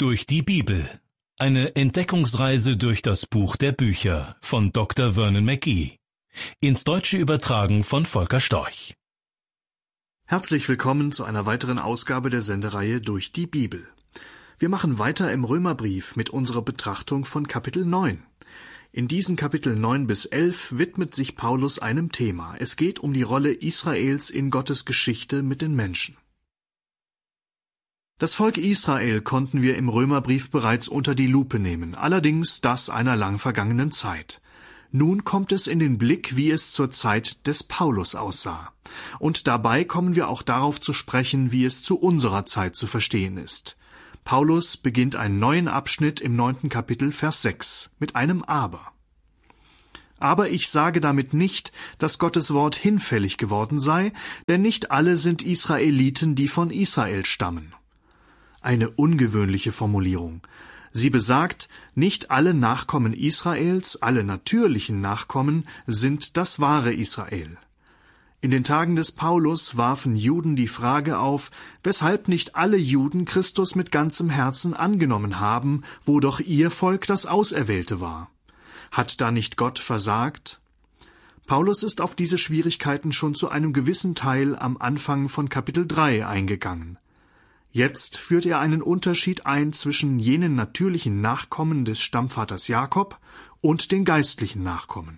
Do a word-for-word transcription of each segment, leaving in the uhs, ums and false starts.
Durch die Bibel. Eine Entdeckungsreise durch das Buch der Bücher von Doktor Vernon McGee. Ins Deutsche übertragen von Volker Storch. Herzlich willkommen zu einer weiteren Ausgabe der Sendereihe Durch die Bibel. Wir machen weiter im Römerbrief mit unserer Betrachtung von Kapitel neun. In diesen Kapitel neun bis elf widmet sich Paulus einem Thema. Es geht um die Rolle Israels in Gottes Geschichte mit den Menschen. Das Volk Israel konnten wir im Römerbrief bereits unter die Lupe nehmen, allerdings das einer lang vergangenen Zeit. Nun kommt es in den Blick, wie es zur Zeit des Paulus aussah. Und dabei kommen wir auch darauf zu sprechen, wie es zu unserer Zeit zu verstehen ist. Paulus beginnt einen neuen Abschnitt im neunten Kapitel, Vers sechs, mit einem Aber. Aber ich sage damit nicht, dass Gottes Wort hinfällig geworden sei, denn nicht alle sind Israeliten, die von Israel stammen. Eine ungewöhnliche Formulierung. Sie besagt, nicht alle Nachkommen Israels, alle natürlichen Nachkommen, sind das wahre Israel. In den Tagen des Paulus warfen Juden die Frage auf, weshalb nicht alle Juden Christus mit ganzem Herzen angenommen haben, wo doch ihr Volk das Auserwählte war. Hat da nicht Gott versagt? Paulus ist auf diese Schwierigkeiten schon zu einem gewissen Teil am Anfang von Kapitel drei eingegangen. Jetzt führt er einen Unterschied ein zwischen jenen natürlichen Nachkommen des Stammvaters Jakob und den geistlichen Nachkommen.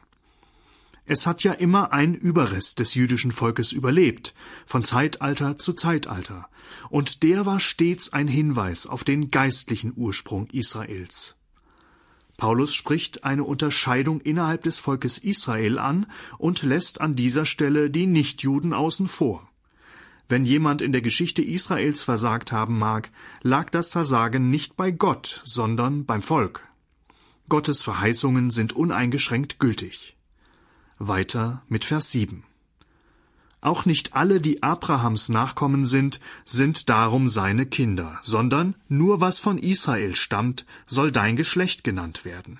Es hat ja immer ein Überrest des jüdischen Volkes überlebt, von Zeitalter zu Zeitalter, und der war stets ein Hinweis auf den geistlichen Ursprung Israels. Paulus spricht eine Unterscheidung innerhalb des Volkes Israel an und lässt an dieser Stelle die Nichtjuden außen vor. Wenn jemand in der Geschichte Israels versagt haben mag, lag das Versagen nicht bei Gott, sondern beim Volk. Gottes Verheißungen sind uneingeschränkt gültig. Weiter mit Vers sieben. Auch nicht alle, die Abrahams Nachkommen sind, sind darum seine Kinder, sondern nur was von Israel stammt, soll dein Geschlecht genannt werden.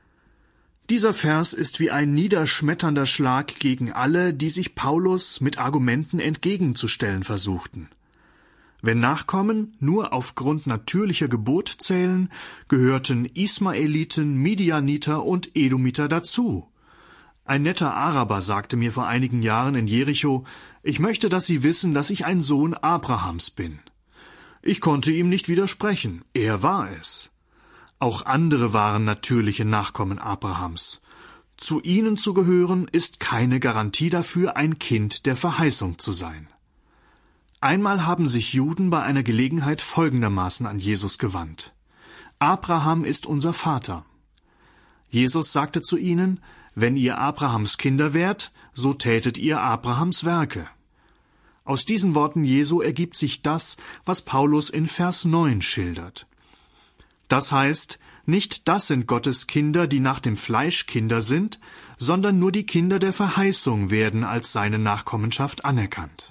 Dieser Vers ist wie ein niederschmetternder Schlag gegen alle, die sich Paulus mit Argumenten entgegenzustellen versuchten. Wenn Nachkommen nur aufgrund natürlicher Geburt zählen, gehörten Ismaeliten, Midianiter und Edomiter dazu. Ein netter Araber sagte mir vor einigen Jahren in Jericho, ich möchte, dass Sie wissen, dass ich ein Sohn Abrahams bin. Ich konnte ihm nicht widersprechen, er war es. Auch andere waren natürliche Nachkommen Abrahams. Zu ihnen zu gehören, ist keine Garantie dafür, ein Kind der Verheißung zu sein. Einmal haben sich Juden bei einer Gelegenheit folgendermaßen an Jesus gewandt. Abraham ist unser Vater. Jesus sagte zu ihnen, wenn ihr Abrahams Kinder wärt, so tätet ihr Abrahams Werke. Aus diesen Worten Jesu ergibt sich das, was Paulus in Vers neun schildert. Das heißt, nicht das sind Gottes Kinder, die nach dem Fleisch Kinder sind, sondern nur die Kinder der Verheißung werden als seine Nachkommenschaft anerkannt.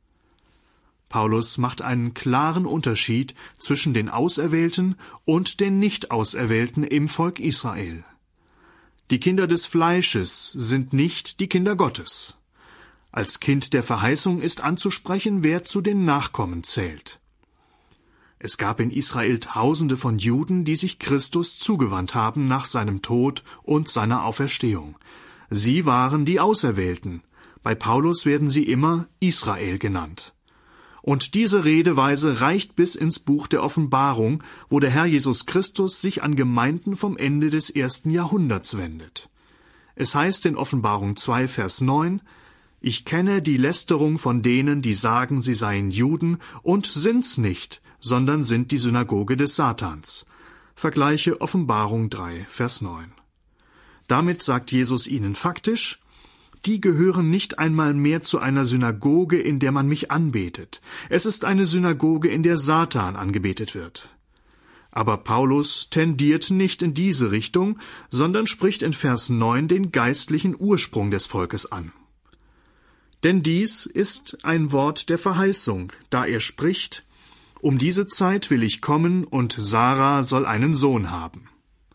Paulus macht einen klaren Unterschied zwischen den Auserwählten und den Nicht-Auserwählten im Volk Israel. Die Kinder des Fleisches sind nicht die Kinder Gottes. Als Kind der Verheißung ist anzusprechen, wer zu den Nachkommen zählt. Es gab in Israel Tausende von Juden, die sich Christus zugewandt haben nach seinem Tod und seiner Auferstehung. Sie waren die Auserwählten. Bei Paulus werden sie immer Israel genannt. Und diese Redeweise reicht bis ins Buch der Offenbarung, wo der Herr Jesus Christus sich an Gemeinden vom Ende des ersten Jahrhunderts wendet. Es heißt in Offenbarung zwei, Vers neun, »Ich kenne die Lästerung von denen, die sagen, sie seien Juden und sind's nicht, sondern sind die Synagoge des Satans.« Vergleiche Offenbarung drei, Vers neun. Damit sagt Jesus ihnen faktisch, die gehören nicht einmal mehr zu einer Synagoge, in der man mich anbetet. Es ist eine Synagoge, in der Satan angebetet wird. Aber Paulus tendiert nicht in diese Richtung, sondern spricht in Vers neun den geistlichen Ursprung des Volkes an. Denn dies ist ein Wort der Verheißung, da er spricht, um diese Zeit will ich kommen, und Sarah soll einen Sohn haben.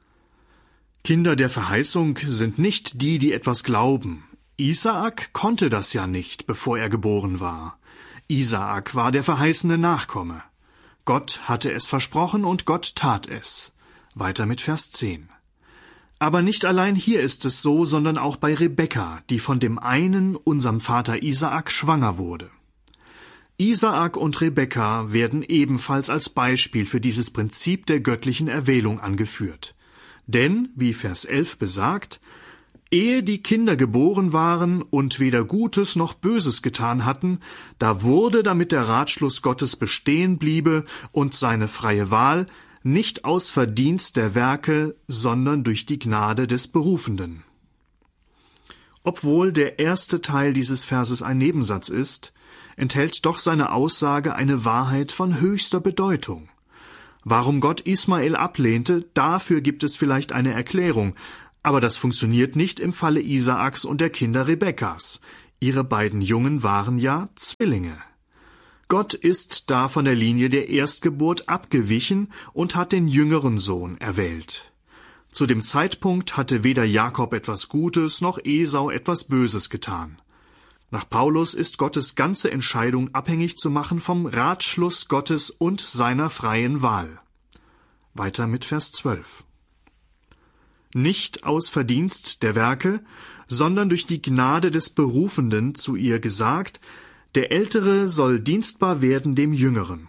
Kinder der Verheißung sind nicht die, die etwas glauben. Isaak konnte das ja nicht, bevor er geboren war. Isaak war der verheißene Nachkomme. Gott hatte es versprochen und Gott tat es. Weiter mit Vers zehn. Aber nicht allein hier ist es so, sondern auch bei Rebekka, die von dem einen, unserem Vater Isaak, schwanger wurde. Isaak und Rebekka werden ebenfalls als Beispiel für dieses Prinzip der göttlichen Erwählung angeführt. Denn, wie Vers elf besagt, ehe die Kinder geboren waren und weder Gutes noch Böses getan hatten, da wurde, damit der Ratschluss Gottes bestehen bliebe und seine freie Wahl, nicht aus Verdienst der Werke, sondern durch die Gnade des Berufenden. Obwohl der erste Teil dieses Verses ein Nebensatz ist, enthält doch seine Aussage eine Wahrheit von höchster Bedeutung. Warum Gott Ismael ablehnte, dafür gibt es vielleicht eine Erklärung, aber das funktioniert nicht im Falle Isaaks und der Kinder Rebekkas. Ihre beiden Jungen waren ja Zwillinge. Gott ist da von der Linie der Erstgeburt abgewichen und hat den jüngeren Sohn erwählt. Zu dem Zeitpunkt hatte weder Jakob etwas Gutes noch Esau etwas Böses getan. Nach Paulus ist Gottes ganze Entscheidung abhängig zu machen vom Ratschluss Gottes und seiner freien Wahl. Weiter mit Vers zwölf. Nicht aus Verdienst der Werke, sondern durch die Gnade des Berufenden zu ihr gesagt, der Ältere soll dienstbar werden dem Jüngeren.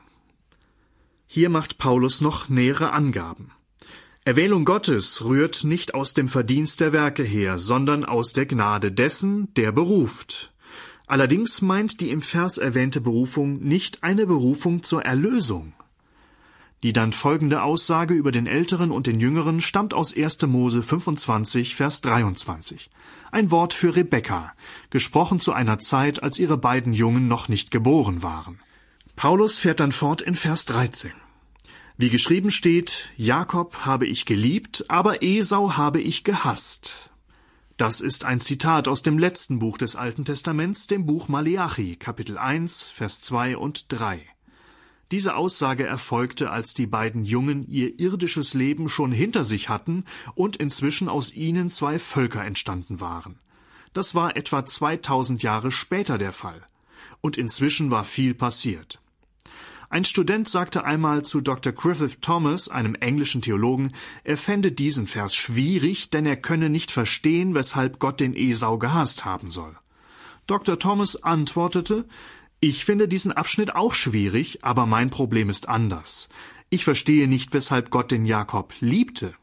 Hier macht Paulus noch nähere Angaben. Erwählung Gottes rührt nicht aus dem Verdienst der Werke her, sondern aus der Gnade dessen, der beruft. Allerdings meint die im Vers erwähnte Berufung nicht eine Berufung zur Erlösung. Die dann folgende Aussage über den Älteren und den Jüngeren stammt aus erster Mose fünfundzwanzig, Vers dreiundzwanzig. Ein Wort für Rebekka, gesprochen zu einer Zeit, als ihre beiden Jungen noch nicht geboren waren. Paulus fährt dann fort in Vers dreizehn. Wie geschrieben steht, Jakob habe ich geliebt, aber Esau habe ich gehasst. Das ist ein Zitat aus dem letzten Buch des Alten Testaments, dem Buch Maleachi, Kapitel eins, Vers zwei und drei. Diese Aussage erfolgte, als die beiden Jungen ihr irdisches Leben schon hinter sich hatten und inzwischen aus ihnen zwei Völker entstanden waren. Das war etwa zweitausend Jahre später der Fall. Und inzwischen war viel passiert. Ein Student sagte einmal zu Doktor Griffith Thomas, einem englischen Theologen, er fände diesen Vers schwierig, denn er könne nicht verstehen, weshalb Gott den Esau gehasst haben soll. Doktor Thomas antwortete, ich finde diesen Abschnitt auch schwierig, aber mein Problem ist anders. Ich verstehe nicht, weshalb Gott den Jakob liebte.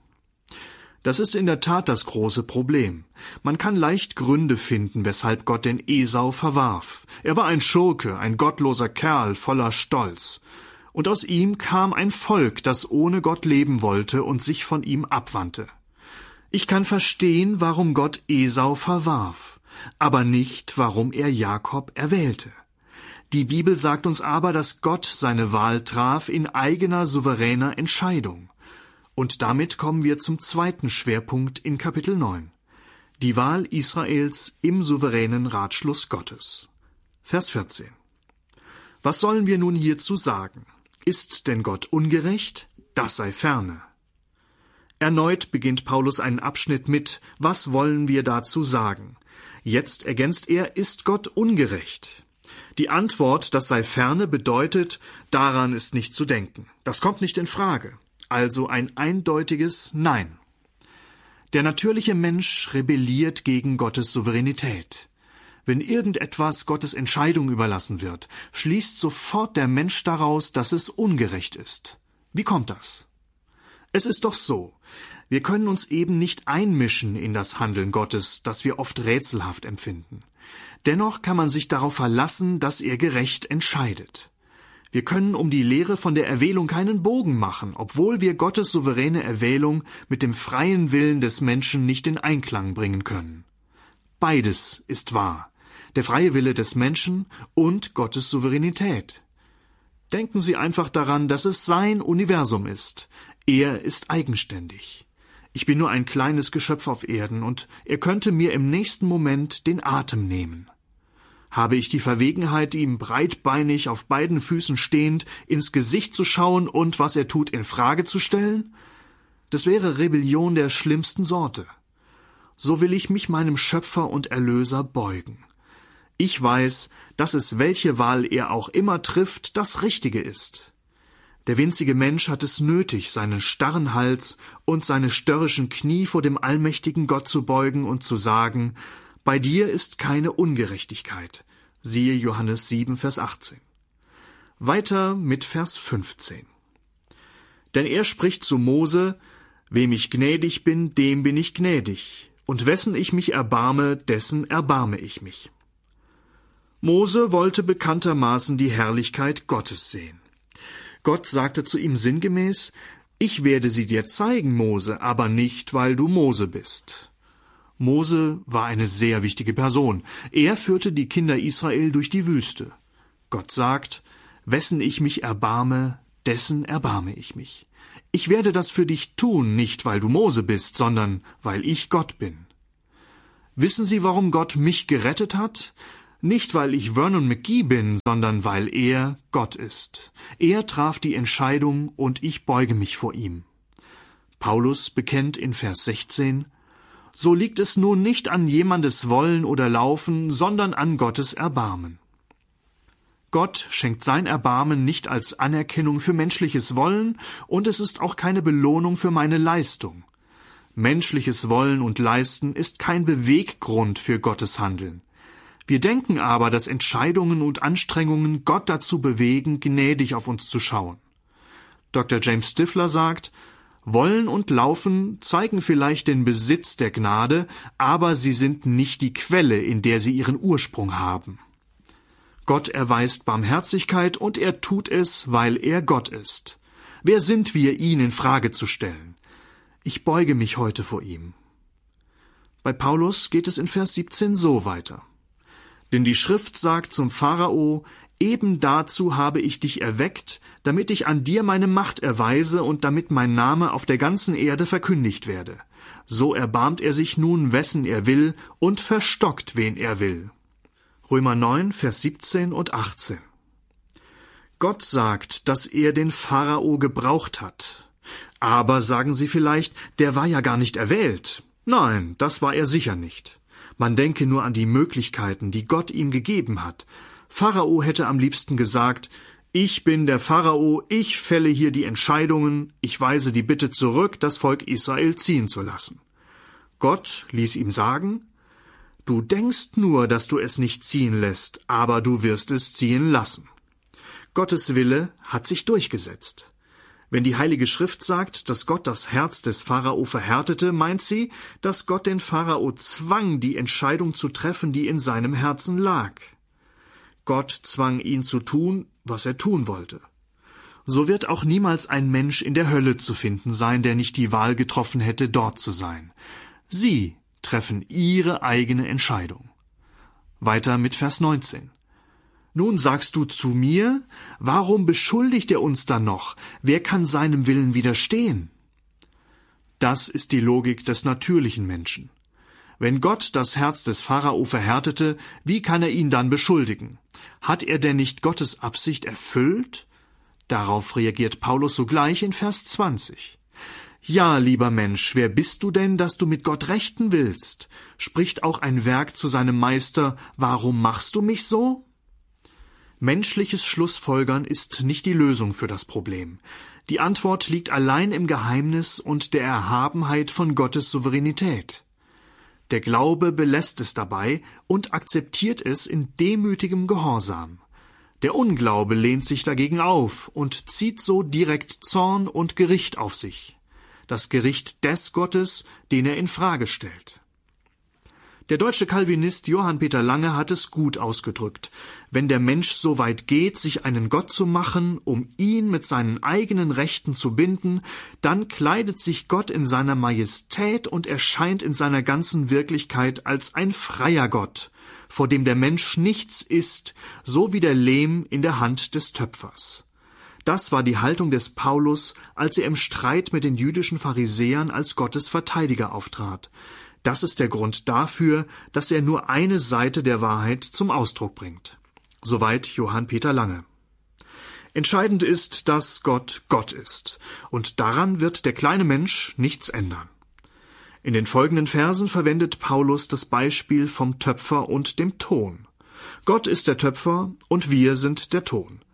Das ist in der Tat das große Problem. Man kann leicht Gründe finden, weshalb Gott den Esau verwarf. Er war ein Schurke, ein gottloser Kerl voller Stolz. Und aus ihm kam ein Volk, das ohne Gott leben wollte und sich von ihm abwandte. Ich kann verstehen, warum Gott Esau verwarf, aber nicht, warum er Jakob erwählte. Die Bibel sagt uns aber, dass Gott seine Wahl traf in eigener souveräner Entscheidung. Und damit kommen wir zum zweiten Schwerpunkt in Kapitel neun. Die Wahl Israels im souveränen Ratschluss Gottes. Vers vierzehn. Was sollen wir nun hierzu sagen? Ist denn Gott ungerecht? Das sei ferne. Erneut beginnt Paulus einen Abschnitt mit, was wollen wir dazu sagen? Jetzt ergänzt er, ist Gott ungerecht? Die Antwort, das sei ferne, bedeutet, daran ist nicht zu denken. Das kommt nicht in Frage. Also ein eindeutiges Nein. Der natürliche Mensch rebelliert gegen Gottes Souveränität. Wenn irgendetwas Gottes Entscheidung überlassen wird, schließt sofort der Mensch daraus, dass es ungerecht ist. Wie kommt das? Es ist doch so, wir können uns eben nicht einmischen in das Handeln Gottes, das wir oft rätselhaft empfinden. Dennoch kann man sich darauf verlassen, dass er gerecht entscheidet. Wir können um die Lehre von der Erwählung keinen Bogen machen, obwohl wir Gottes souveräne Erwählung mit dem freien Willen des Menschen nicht in Einklang bringen können. Beides ist wahr, der freie Wille des Menschen und Gottes Souveränität. Denken Sie einfach daran, dass es sein Universum ist. Er ist eigenständig. Ich bin nur ein kleines Geschöpf auf Erden und er könnte mir im nächsten Moment den Atem nehmen. Habe ich die Verwegenheit, ihm breitbeinig auf beiden Füßen stehend ins Gesicht zu schauen und was er tut in Frage zu stellen? Das wäre Rebellion der schlimmsten Sorte. So will ich mich meinem Schöpfer und Erlöser beugen. Ich weiß, dass es, welche Wahl er auch immer trifft, das Richtige ist. Der winzige Mensch hat es nötig, seinen starren Hals und seine störrischen Knie vor dem allmächtigen Gott zu beugen und zu sagen: Bei dir ist keine Ungerechtigkeit. Siehe Johannes sieben, Vers achtzehn. Weiter mit Vers fünfzehn. Denn er spricht zu Mose: Wem ich gnädig bin, dem bin ich gnädig, und wessen ich mich erbarme, dessen erbarme ich mich. Mose wollte bekanntermaßen die Herrlichkeit Gottes sehen. Gott sagte zu ihm sinngemäß: Ich werde sie dir zeigen, Mose, aber nicht, weil du Mose bist. Mose war eine sehr wichtige Person. Er führte die Kinder Israel durch die Wüste. Gott sagt: Wessen ich mich erbarme, dessen erbarme ich mich. Ich werde das für dich tun, nicht weil du Mose bist, sondern weil ich Gott bin. Wissen Sie, warum Gott mich gerettet hat? Nicht, weil ich Vernon McGee bin, sondern weil er Gott ist. Er traf die Entscheidung und ich beuge mich vor ihm. Paulus bekennt in Vers sechzehn: So liegt es nun nicht an jemandes Wollen oder Laufen, sondern an Gottes Erbarmen. Gott schenkt sein Erbarmen nicht als Anerkennung für menschliches Wollen, und es ist auch keine Belohnung für meine Leistung. Menschliches Wollen und Leisten ist kein Beweggrund für Gottes Handeln. Wir denken aber, dass Entscheidungen und Anstrengungen Gott dazu bewegen, gnädig auf uns zu schauen. Doktor James Stifler sagt: Wollen und Laufen zeigen vielleicht den Besitz der Gnade, aber sie sind nicht die Quelle, in der sie ihren Ursprung haben. Gott erweist Barmherzigkeit und er tut es, weil er Gott ist. Wer sind wir, ihn in Frage zu stellen? Ich beuge mich heute vor ihm. Bei Paulus geht es in Vers siebzehn so weiter. Denn die Schrift sagt zum Pharao: Eben dazu habe ich dich erweckt, damit ich an dir meine Macht erweise und damit mein Name auf der ganzen Erde verkündigt werde. So erbarmt er sich nun, wessen er will, und verstockt, wen er will. Römer neun, Vers siebzehn und achtzehn. Gott sagt, dass er den Pharao gebraucht hat. Aber, sagen Sie vielleicht, der war ja gar nicht erwählt. Nein, das war er sicher nicht. Man denke nur an die Möglichkeiten, die Gott ihm gegeben hat. Pharao hätte am liebsten gesagt: Ich bin der Pharao, ich fälle hier die Entscheidungen, ich weise die Bitte zurück, das Volk Israel ziehen zu lassen. Gott ließ ihm sagen: Du denkst nur, dass du es nicht ziehen lässt, aber du wirst es ziehen lassen. Gottes Wille hat sich durchgesetzt. Wenn die Heilige Schrift sagt, dass Gott das Herz des Pharao verhärtete, meint sie, dass Gott den Pharao zwang, die Entscheidung zu treffen, die in seinem Herzen lag. Gott zwang ihn zu tun, was er tun wollte. So wird auch niemals ein Mensch in der Hölle zu finden sein, der nicht die Wahl getroffen hätte, dort zu sein. Sie treffen ihre eigene Entscheidung. Weiter mit Vers neunzehn. Nun sagst du zu mir: Warum beschuldigt er uns dann noch? Wer kann seinem Willen widerstehen? Das ist die Logik des natürlichen Menschen. Wenn Gott das Herz des Pharao verhärtete, wie kann er ihn dann beschuldigen? Hat er denn nicht Gottes Absicht erfüllt? Darauf reagiert Paulus sogleich in Vers zwanzig. Ja, lieber Mensch, wer bist du denn, dass du mit Gott rechten willst? Spricht auch ein Werk zu seinem Meister: Warum machst du mich so? Menschliches Schlussfolgern ist nicht die Lösung für das Problem. Die Antwort liegt allein im Geheimnis und der Erhabenheit von Gottes Souveränität. Der Glaube belässt es dabei und akzeptiert es in demütigem Gehorsam. Der Unglaube lehnt sich dagegen auf und zieht so direkt Zorn und Gericht auf sich. Das Gericht des Gottes, den er in Frage stellt. Der deutsche Calvinist Johann Peter Lange hat es gut ausgedrückt: Wenn der Mensch so weit geht, sich einen Gott zu machen, um ihn mit seinen eigenen Rechten zu binden, dann kleidet sich Gott in seiner Majestät und erscheint in seiner ganzen Wirklichkeit als ein freier Gott, vor dem der Mensch nichts ist, so wie der Lehm in der Hand des Töpfers. Das war die Haltung des Paulus, als er im Streit mit den jüdischen Pharisäern als Gottes Verteidiger auftrat. Das ist der Grund dafür, dass er nur eine Seite der Wahrheit zum Ausdruck bringt. Soweit Johann Peter Lange. Entscheidend ist, dass Gott Gott ist, und daran wird der kleine Mensch nichts ändern. In den folgenden Versen verwendet Paulus das Beispiel vom Töpfer und dem Ton. Gott ist der Töpfer und wir sind der Ton.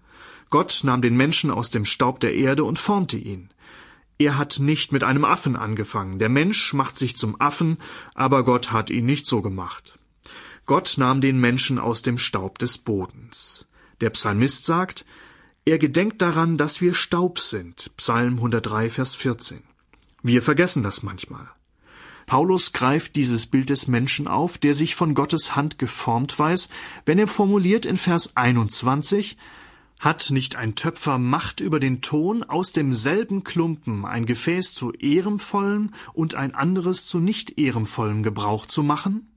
Gott nahm den Menschen aus dem Staub der Erde und formte ihn. Er hat nicht mit einem Affen angefangen. Der Mensch macht sich zum Affen, aber Gott hat ihn nicht so gemacht. Gott nahm den Menschen aus dem Staub des Bodens. Der Psalmist sagt, er gedenkt daran, dass wir Staub sind. Psalm hundertdrei, Vers vierzehn. Wir vergessen das manchmal. Paulus greift dieses Bild des Menschen auf, der sich von Gottes Hand geformt weiß, wenn er formuliert in Vers einundzwanzig, hat nicht ein Töpfer Macht über den Ton, aus demselben Klumpen ein Gefäß zu ehrenvollem und ein anderes zu nicht ehrenvollem Gebrauch zu machen?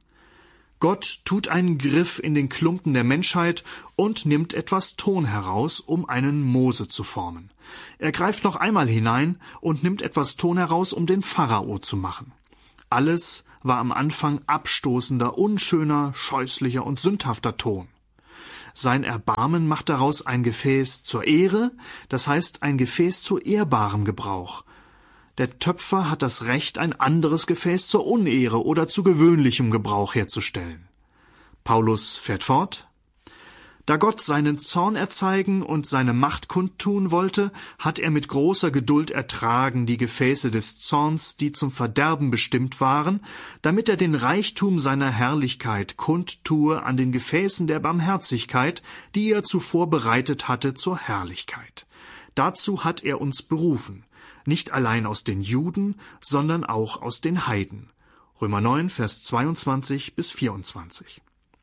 Gott tut einen Griff in den Klumpen der Menschheit und nimmt etwas Ton heraus, um einen Mose zu formen. Er greift noch einmal hinein und nimmt etwas Ton heraus, um den Pharao zu machen. Alles war am Anfang abstoßender, unschöner, scheußlicher und sündhafter Ton. Sein Erbarmen macht daraus ein Gefäß zur Ehre, das heißt ein Gefäß zu ehrbarem Gebrauch. Der Töpfer hat das Recht, ein anderes Gefäß zur Unehre oder zu gewöhnlichem Gebrauch herzustellen. Paulus fährt fort. Da Gott seinen Zorn erzeigen und seine Macht kundtun wollte, hat er mit großer Geduld ertragen die Gefäße des Zorns, die zum Verderben bestimmt waren, damit er den Reichtum seiner Herrlichkeit kundtue an den Gefäßen der Barmherzigkeit, die er zuvor bereitet hatte zur Herrlichkeit. Dazu hat er uns berufen, nicht allein aus den Juden, sondern auch aus den Heiden. Römer neun, Vers zweiundzwanzig bis vierundzwanzig.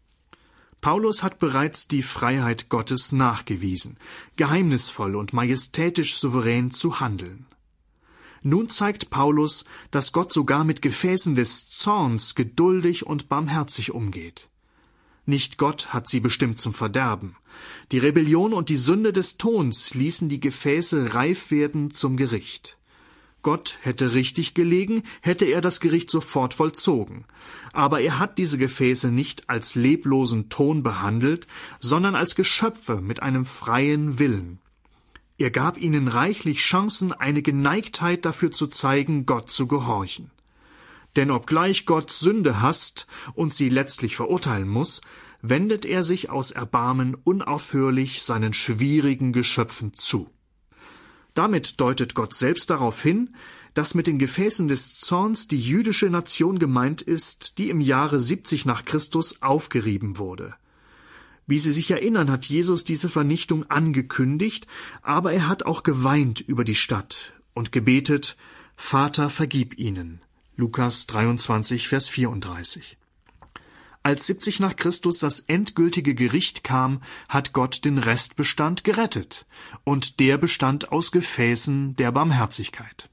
Paulus hat bereits die Freiheit Gottes nachgewiesen, geheimnisvoll und majestätisch souverän zu handeln. Nun zeigt Paulus, dass Gott sogar mit Gefäßen des Zorns geduldig und barmherzig umgeht. Nicht Gott hat sie bestimmt zum Verderben. Die Rebellion und die Sünde des Tons ließen die Gefäße reif werden zum Gericht. Gott hätte richtig gelegen, hätte er das Gericht sofort vollzogen. Aber er hat diese Gefäße nicht als leblosen Ton behandelt, sondern als Geschöpfe mit einem freien Willen. Er gab ihnen reichlich Chancen, eine Geneigtheit dafür zu zeigen, Gott zu gehorchen. Denn obgleich Gott Sünde hasst und sie letztlich verurteilen muss, wendet er sich aus Erbarmen unaufhörlich seinen schwierigen Geschöpfen zu. Damit deutet Gott selbst darauf hin, dass mit den Gefäßen des Zorns die jüdische Nation gemeint ist, die im Jahre siebzig nach Christus aufgerieben wurde. Wie Sie sich erinnern, hat Jesus diese Vernichtung angekündigt, aber er hat auch geweint über die Stadt und gebetet, Vater, vergib ihnen. Lukas dreiundzwanzig, Vers vierunddreißig. Als siebzig nach Christus das endgültige Gericht kam, hat Gott den Restbestand gerettet, und der bestand aus Gefäßen der Barmherzigkeit.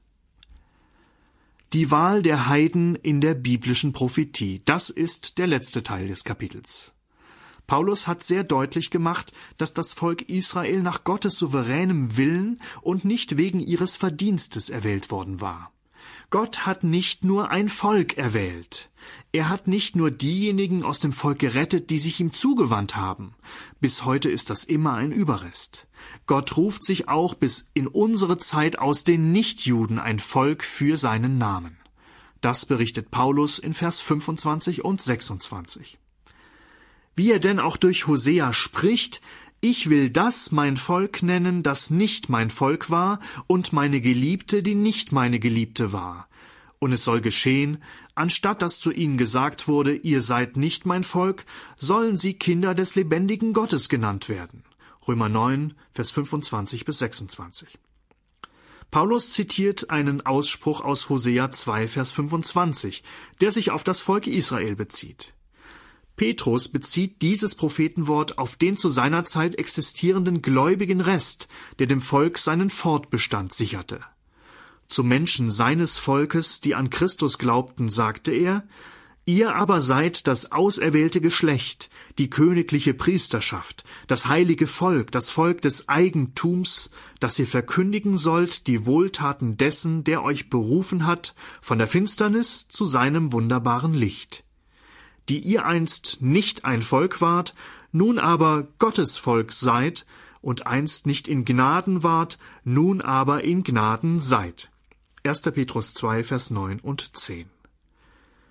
Die Wahl der Heiden in der biblischen Prophetie, das ist der letzte Teil des Kapitels. Paulus hat sehr deutlich gemacht, dass das Volk Israel nach Gottes souveränem Willen und nicht wegen ihres Verdienstes erwählt worden war. Gott hat nicht nur ein Volk erwählt. Er hat nicht nur diejenigen aus dem Volk gerettet, die sich ihm zugewandt haben. Bis heute ist das immer ein Überrest. Gott ruft sich auch bis in unsere Zeit aus den Nichtjuden ein Volk für seinen Namen. Das berichtet Paulus in Vers fünfundzwanzig und sechsundzwanzig. Wie er denn auch durch Hosea spricht, ich will das mein Volk nennen, das nicht mein Volk war, und meine Geliebte, die nicht meine Geliebte war. Und es soll geschehen, anstatt dass zu ihnen gesagt wurde, ihr seid nicht mein Volk, sollen sie Kinder des lebendigen Gottes genannt werden. Römer neun, Vers fünfundzwanzig bis sechsundzwanzig. Paulus zitiert einen Ausspruch aus Hosea zwei, Vers fünfundzwanzig, der sich auf das Volk Israel bezieht. Petrus bezieht dieses Prophetenwort auf den zu seiner Zeit existierenden gläubigen Rest, der dem Volk seinen Fortbestand sicherte. Zu Menschen seines Volkes, die an Christus glaubten, sagte er, ihr aber seid das auserwählte Geschlecht, die königliche Priesterschaft, das heilige Volk, das Volk des Eigentums, das ihr verkündigen sollt die Wohltaten dessen, der euch berufen hat, von der Finsternis zu seinem wunderbaren Licht. Die ihr einst nicht ein Volk wart, nun aber Gottes Volk seid, und einst nicht in Gnaden wart, nun aber in Gnaden seid. erster Petrus zwei, Vers neun und zehn.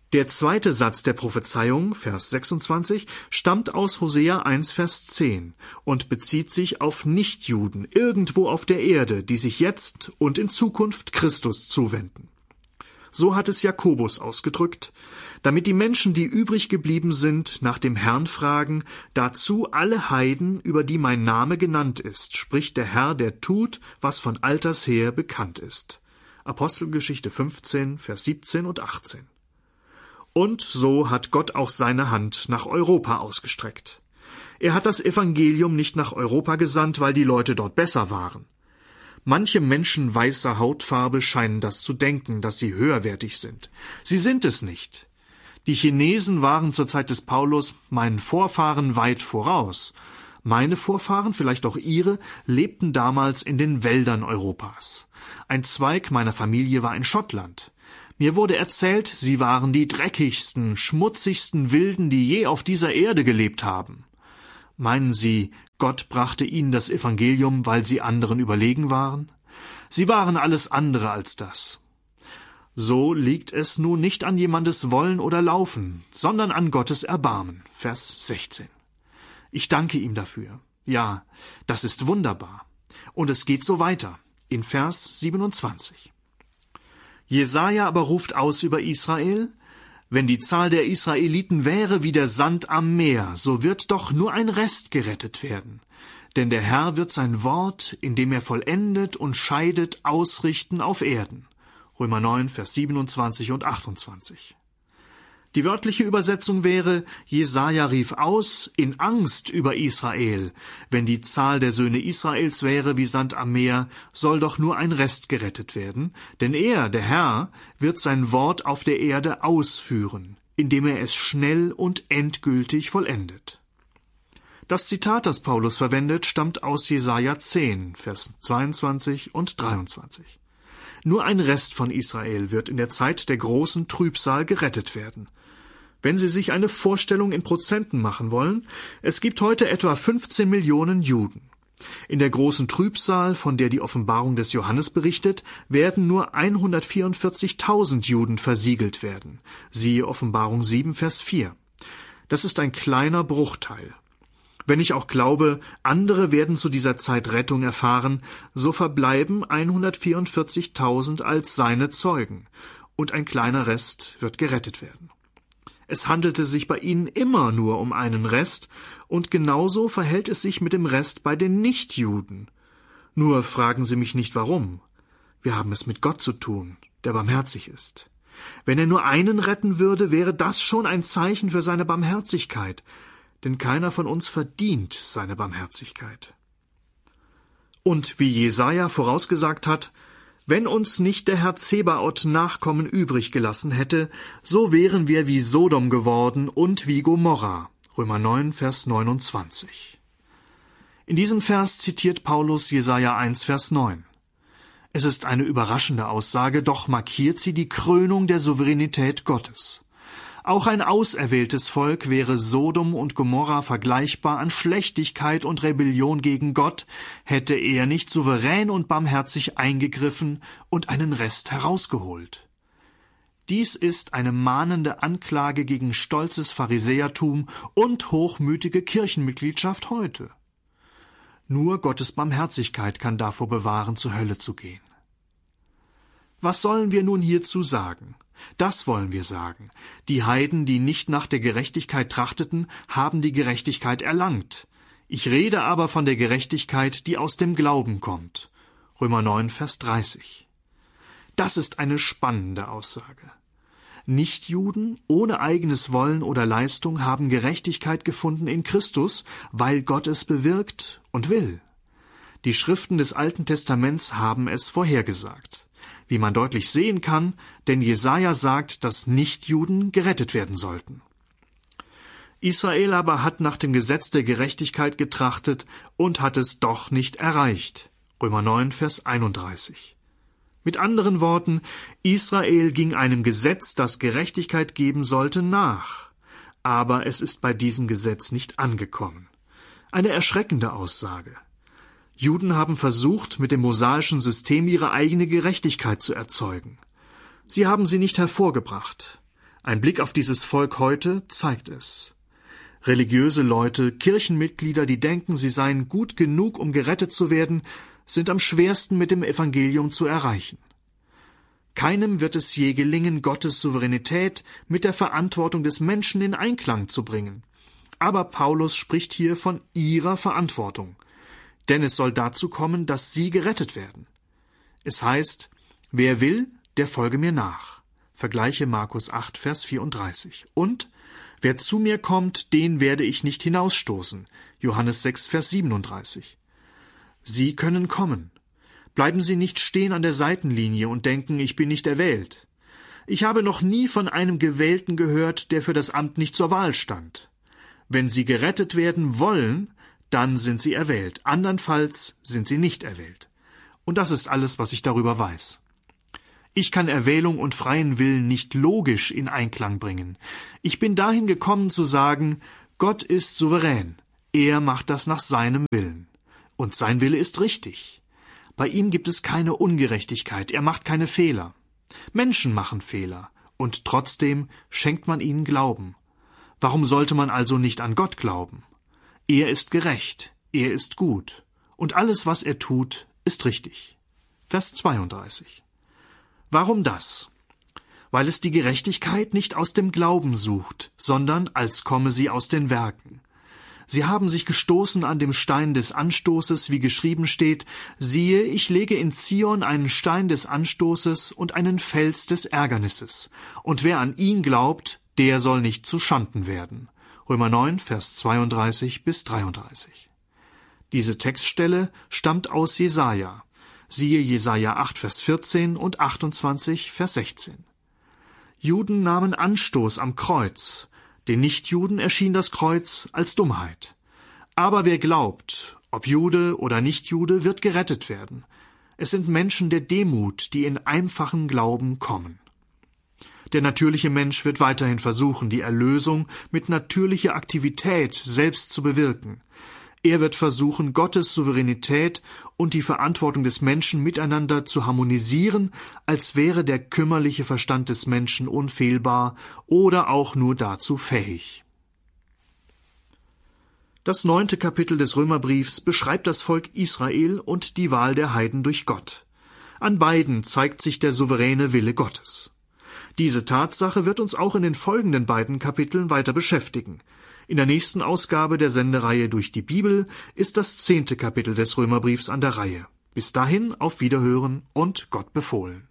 Der zweite Satz der Prophezeiung, Vers sechsundzwanzig, stammt aus Hosea eins, Vers zehn und bezieht sich auf Nichtjuden irgendwo auf der Erde, die sich jetzt und in Zukunft Christus zuwenden. So hat es Jakobus ausgedrückt: Damit die Menschen, die übrig geblieben sind, nach dem Herrn fragen, dazu alle Heiden, über die mein Name genannt ist, spricht der Herr, der tut, was von alters her bekannt ist. Apostelgeschichte fünfzehn, Vers siebzehn und achtzehn. Und so hat Gott auch seine Hand nach Europa ausgestreckt. Er hat das Evangelium nicht nach Europa gesandt, weil die Leute dort besser waren. Manche Menschen weißer Hautfarbe scheinen das zu denken, dass sie höherwertig sind. Sie sind es nicht. Die Chinesen waren zur Zeit des Paulus meinen Vorfahren weit voraus. Meine Vorfahren, vielleicht auch ihre, lebten damals in den Wäldern Europas. Ein Zweig meiner Familie war in Schottland. Mir wurde erzählt, sie waren die dreckigsten, schmutzigsten Wilden, die je auf dieser Erde gelebt haben. Meinen Sie, Gott brachte ihnen das Evangelium, weil sie anderen überlegen waren? Sie waren alles andere als das. So liegt es nun nicht an jemandes Wollen oder Laufen, sondern an Gottes Erbarmen. Vers sechzehn. Ich danke ihm dafür. Ja, das ist wunderbar. Und es geht so weiter, in Vers siebenundzwanzig. Jesaja aber ruft aus über Israel: Wenn die Zahl der Israeliten wäre wie der Sand am Meer, so wird doch nur ein Rest gerettet werden. Denn der Herr wird sein Wort, indem er vollendet und scheidet, ausrichten auf Erden. Römer neun, Vers siebenundzwanzig und achtundzwanzig. Die wörtliche Übersetzung wäre: Jesaja rief aus in Angst über Israel. Wenn die Zahl der Söhne Israels wäre wie Sand am Meer, soll doch nur ein Rest gerettet werden. Denn er, der Herr, wird sein Wort auf der Erde ausführen, indem er es schnell und endgültig vollendet. Das Zitat, das Paulus verwendet, stammt aus Jesaja zehn, Vers zweiundzwanzig und dreiundzwanzig. Nur ein Rest von Israel wird in der Zeit der großen Trübsal gerettet werden. Wenn Sie sich eine Vorstellung in Prozenten machen wollen, es gibt heute etwa fünfzehn Millionen Juden. In der großen Trübsal, von der die Offenbarung des Johannes berichtet, werden nur hundertvierundvierzigtausend Juden versiegelt werden. Siehe Offenbarung sieben, Vers vier. Das ist ein kleiner Bruchteil. Wenn ich auch glaube, andere werden zu dieser Zeit Rettung erfahren, so verbleiben hundertvierundvierzigtausend als seine Zeugen, und ein kleiner Rest wird gerettet werden. Es handelte sich bei ihnen immer nur um einen Rest, und genauso verhält es sich mit dem Rest bei den Nichtjuden. Nur fragen Sie mich nicht, warum. Wir haben es mit Gott zu tun, der barmherzig ist. Wenn er nur einen retten würde, wäre das schon ein Zeichen für seine Barmherzigkeit, denn keiner von uns verdient seine Barmherzigkeit. Und wie Jesaja vorausgesagt hat: Wenn uns nicht der Herr Zebaoth Nachkommen übrig gelassen hätte, so wären wir wie Sodom geworden und wie Gomorra. Römer neun, Vers neunundzwanzig. In diesem Vers zitiert Paulus Jesaja eins, Vers neun. Es ist eine überraschende Aussage, doch markiert sie die Krönung der Souveränität Gottes. Auch ein auserwähltes Volk wäre Sodom und Gomorra vergleichbar an Schlechtigkeit und Rebellion gegen Gott, hätte er nicht souverän und barmherzig eingegriffen und einen Rest herausgeholt. Dies ist eine mahnende Anklage gegen stolzes Pharisäertum und hochmütige Kirchenmitgliedschaft heute. Nur Gottes Barmherzigkeit kann davor bewahren, zur Hölle zu gehen. Was sollen wir nun hierzu sagen? Das wollen wir sagen: Die Heiden, die nicht nach der Gerechtigkeit trachteten, haben die Gerechtigkeit erlangt. Ich rede aber von der Gerechtigkeit, die aus dem Glauben kommt. Römer neun, Vers dreißig. Das ist eine spannende Aussage. Nichtjuden ohne eigenes Wollen oder Leistung haben Gerechtigkeit gefunden in Christus, weil Gott es bewirkt und will. Die Schriften des Alten Testaments haben es vorhergesagt. Wie man deutlich sehen kann, denn Jesaja sagt, dass Nichtjuden gerettet werden sollten. Israel aber hat nach dem Gesetz der Gerechtigkeit getrachtet und hat es doch nicht erreicht. Römer neun, Vers einunddreißig. Mit anderen Worten, Israel ging einem Gesetz, das Gerechtigkeit geben sollte, nach. Aber es ist bei diesem Gesetz nicht angekommen. Eine erschreckende Aussage. Juden haben versucht, mit dem mosaischen System ihre eigene Gerechtigkeit zu erzeugen. Sie haben sie nicht hervorgebracht. Ein Blick auf dieses Volk heute zeigt es. Religiöse Leute, Kirchenmitglieder, die denken, sie seien gut genug, um gerettet zu werden, sind am schwersten mit dem Evangelium zu erreichen. Keinem wird es je gelingen, Gottes Souveränität mit der Verantwortung des Menschen in Einklang zu bringen. Aber Paulus spricht hier von ihrer Verantwortung, denn es soll dazu kommen, dass sie gerettet werden. Es heißt, wer will, der folge mir nach. Vergleiche Markus acht, Vers vierunddreißig. Und wer zu mir kommt, den werde ich nicht hinausstoßen. Johannes sechs, Vers siebenunddreißig. Sie können kommen. Bleiben Sie nicht stehen an der Seitenlinie und denken, ich bin nicht erwählt. Ich habe noch nie von einem Gewählten gehört, der für das Amt nicht zur Wahl stand. Wenn Sie gerettet werden wollen, dann sind Sie erwählt. Andernfalls sind Sie nicht erwählt. Und das ist alles, was ich darüber weiß. Ich kann Erwählung und freien Willen nicht logisch in Einklang bringen. Ich bin dahin gekommen zu sagen, Gott ist souverän. Er macht das nach seinem Willen. Und sein Wille ist richtig. Bei ihm gibt es keine Ungerechtigkeit. Er macht keine Fehler. Menschen machen Fehler. Und trotzdem schenkt man ihnen Glauben. Warum sollte man also nicht an Gott glauben? Er ist gerecht. Er ist gut. Und alles, was er tut, ist richtig. Vers zweiunddreißig. Warum das? Weil es die Gerechtigkeit nicht aus dem Glauben sucht, sondern als komme sie aus den Werken. Sie haben sich gestoßen an dem Stein des Anstoßes, wie geschrieben steht, siehe, ich lege in Zion einen Stein des Anstoßes und einen Fels des Ärgernisses. Und wer an ihn glaubt, der soll nicht zu Schanden werden. Römer neun, Vers zweiunddreißig bis dreiunddreißig. Diese Textstelle stammt aus Jesaja. Siehe Jesaja acht, Vers vierzehn und achtundzwanzig, Vers sechzehn. Juden nahmen Anstoß am Kreuz. Den Nichtjuden erschien das Kreuz als Dummheit. Aber wer glaubt, ob Jude oder Nichtjude, wird gerettet werden. Es sind Menschen der Demut, die in einfachen Glauben kommen. Der natürliche Mensch wird weiterhin versuchen, die Erlösung mit natürlicher Aktivität selbst zu bewirken. Er wird versuchen, Gottes Souveränität und die Verantwortung des Menschen miteinander zu harmonisieren, als wäre der kümmerliche Verstand des Menschen unfehlbar oder auch nur dazu fähig. Das neunte Kapitel des Römerbriefs beschreibt das Volk Israel und die Wahl der Heiden durch Gott. An beiden zeigt sich der souveräne Wille Gottes. Diese Tatsache wird uns auch in den folgenden beiden Kapiteln weiter beschäftigen. In der nächsten Ausgabe der Sendereihe Durch die Bibel ist das zehnte Kapitel des Römerbriefs an der Reihe. Bis dahin auf Wiederhören und Gott befohlen.